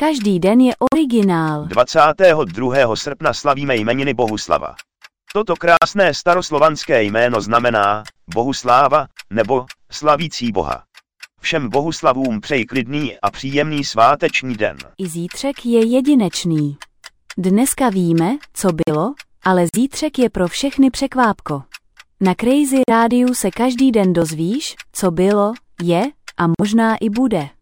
Každý den je originál. 22. srpna slavíme jmeniny Bohuslava. Toto krásné staroslovanské jméno znamená Bohusláva nebo slavící Boha. Všem bohuslavům přeji klidný a příjemný sváteční den. I zítřek je jedinečný. Dneska víme, co bylo, ale zítřek je pro všechny překvápko. Na Crazy Rádiu se každý den dozvíš, co bylo, je a možná i bude.